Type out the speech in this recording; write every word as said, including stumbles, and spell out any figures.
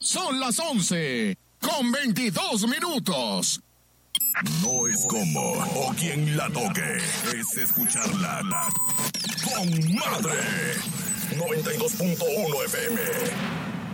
Son las once con veintidós minutos. No es como o quien la toque, es escucharla la con madre. noventa y dos punto uno F M.